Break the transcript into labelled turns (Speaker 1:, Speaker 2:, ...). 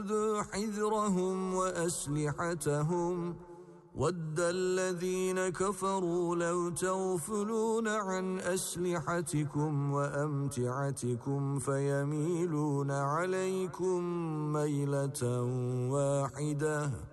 Speaker 1: خذوا حذرهم وأسلحتهم ود الذين كفروا لو تغفلون عن أسلحتكم وأمتعتكم فيميلون عليكم ميلة واحدة